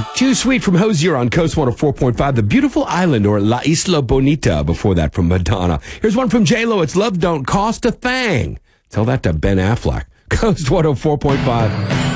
Too Sweet from Hozier on Coast 104.5. The Beautiful Island, or La Isla Bonita. Before that, from Madonna. Here's one from J-Lo. It's Love Don't Cost a Thing. Tell that to Ben Affleck. Coast 104.5.